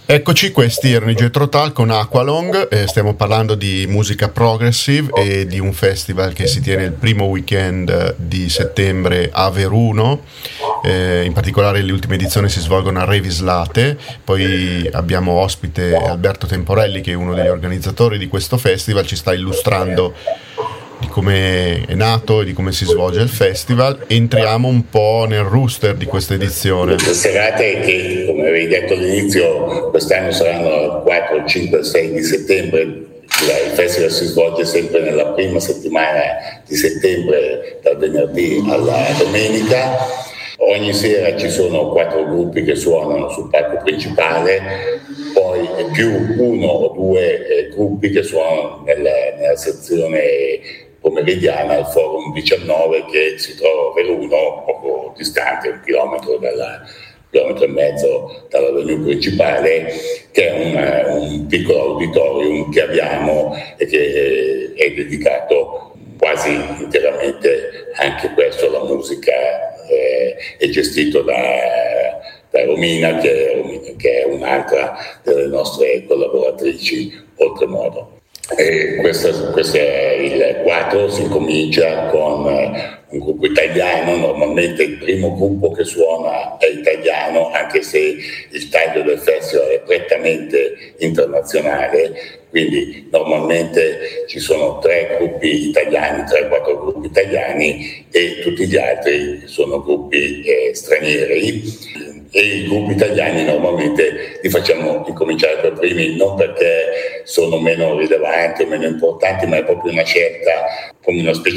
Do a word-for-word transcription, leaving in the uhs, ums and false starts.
Eccoci, questi erano i Jethro Tull con Aqualong, eh, stiamo parlando di musica progressive e di un festival che si tiene il primo weekend di settembre a Veruno, eh, in particolare le ultime edizioni si svolgono a Revislate. Poi abbiamo ospite Alberto Temporelli, che è uno degli organizzatori di questo festival, ci sta illustrando di come è nato e di come si svolge il festival. Entriamo un po' nel rooster di questa edizione. Le serate che, come avevi detto all'inizio, quest'anno saranno quattro, cinque, sei di settembre. Il festival si svolge sempre nella prima settimana di settembre, dal venerdì alla domenica. Ogni sera ci sono quattro gruppi che suonano sul palco principale, poi più uno o due eh, gruppi che suonano nella, nella sezione pomeridiana al Forum diciannove, che si trova a Veruno, poco distante, un chilometro dalla chilometro e mezzo dall'avenue principale, che è un, un piccolo auditorium che abbiamo e che è dedicato quasi interamente anche questo alla musica. Eh, è gestito da, da Romina, che è, che è un'altra delle nostre collaboratrici oltremodo. E questo, questo è il quattro, si comincia con un gruppo italiano. Normalmente il primo gruppo che suona è italiano, anche se il taglio del festival è prettamente internazionale, quindi normalmente ci sono tre gruppi italiani, tre quattro gruppi italiani, e tutti gli altri sono gruppi eh, stranieri. E i gruppi italiani normalmente li facciamo incominciare per primi, non perché sono meno rilevanti o meno importanti, ma è proprio una scelta, come una specie